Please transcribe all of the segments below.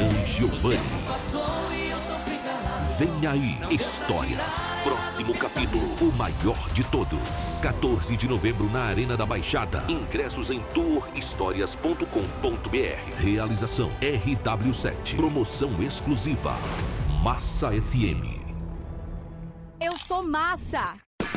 e Giovanni. Vem aí, Histórias. Próximo capítulo, o maior de todos. 14 de novembro na Arena da Baixada. Ingressos em tourhistorias.com.br. Realização RW7. Promoção exclusiva. Massa FM. Eu sou Massa.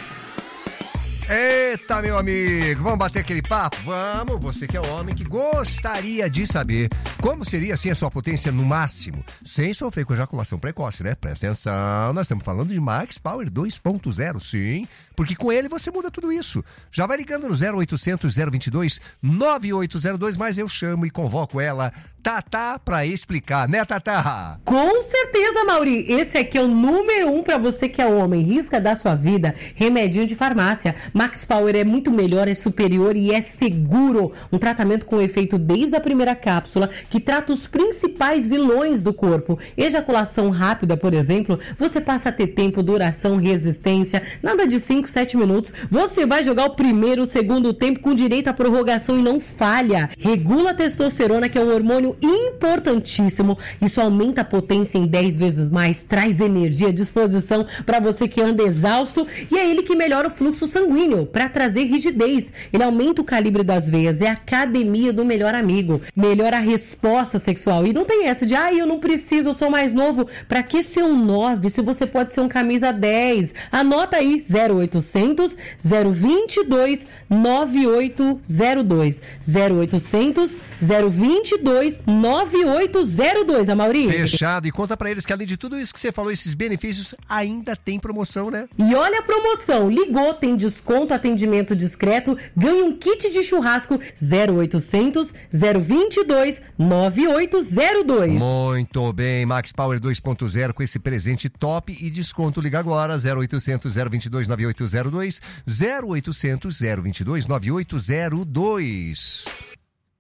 Eita, meu amigo, vamos bater aquele papo? Vamos, você que é homem que gostaria de saber como seria assim a sua potência no máximo, sem sofrer com ejaculação precoce, né? Presta atenção, nós estamos falando de Max Power 2.0, sim, porque com ele você muda tudo isso. Já vai ligando no 0800 022 9802, mas eu chamo e convoco ela, Tatá, pra explicar, né, Tatá? Com certeza, Mauri. Esse aqui é o número 1 pra você que é homem. Risca da sua vida, remedinho de farmácia. Max Power é muito melhor, é superior e é seguro. Um tratamento com efeito desde a primeira cápsula, que trata os principais vilões do corpo. Ejaculação rápida, por exemplo, você passa a ter tempo, duração, resistência, nada de 5, 7 minutos. Você vai jogar o primeiro, o segundo tempo com direito à prorrogação e não falha. Regula a testosterona, que é um hormônio importantíssimo. Isso aumenta a potência em 10 vezes mais, traz energia, disposição para você que anda exausto, e é ele que melhora o fluxo sanguíneo para trazer rigidez. Ele aumenta o calibre das veias, é a academia do melhor amigo, melhora a resposta sexual. E não tem essa de, eu não preciso, eu sou mais novo. Para que ser um 9 se você pode ser um camisa 10? Anota aí, 0800 022 9802, 0800 022 9802, Amaury. Fechado. E conta pra eles que além de tudo isso que você falou, esses benefícios, ainda tem promoção, né? E olha a promoção. Ligou, tem desconto, atendimento discreto, ganha um kit de churrasco 0800 022 9802. Muito bem. Max Power 2.0 com esse presente top e desconto. Liga agora, 0800 022 9802, 0800 022 9802.